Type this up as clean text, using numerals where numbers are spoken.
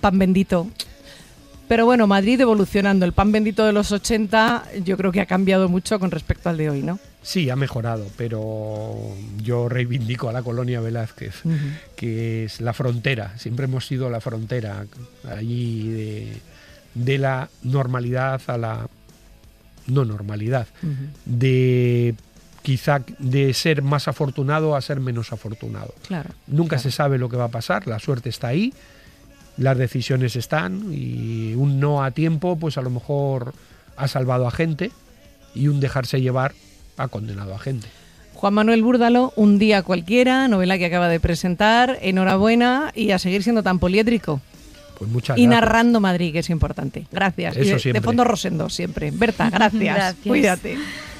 pan bendito. Pero bueno, Madrid evolucionando. El pan bendito de los 80 yo creo que ha cambiado mucho con respecto al de hoy, ¿no? Sí, ha mejorado, pero yo reivindico a la Colonia Velázquez, que es la frontera. Siempre hemos sido la frontera, allí de la normalidad a la no normalidad, de quizá de ser más afortunado a ser menos afortunado. Claro. Nunca se sabe lo que va a pasar, la suerte está ahí, las decisiones están, y un no a tiempo pues a lo mejor ha salvado a gente, y un dejarse llevar ha condenado a gente. Juan Manuel Búrdalo, Un día cualquiera, novela que acaba de presentar. Enhorabuena y a seguir siendo tan poliédrico. Pues muchas y gracias. Narrando Madrid, que es importante. Gracias. Eso y de siempre. fondo Rosendo, siempre. Berta, gracias. Gracias. Cuídate.